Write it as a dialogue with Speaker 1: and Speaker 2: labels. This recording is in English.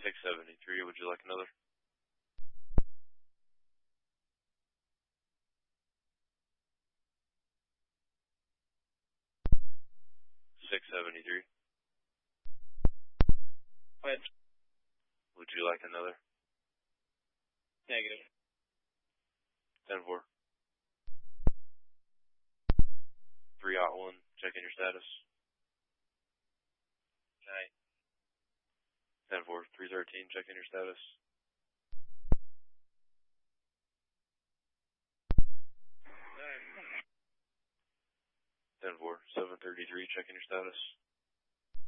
Speaker 1: 673, would you like another? 673.
Speaker 2: Go ahead.
Speaker 1: Would you like another?
Speaker 2: Negative.
Speaker 1: 10-4. 3-1, checking your status.
Speaker 2: Okay.
Speaker 1: 10-4, 313, checking your status. 10-4, 733, checking your status.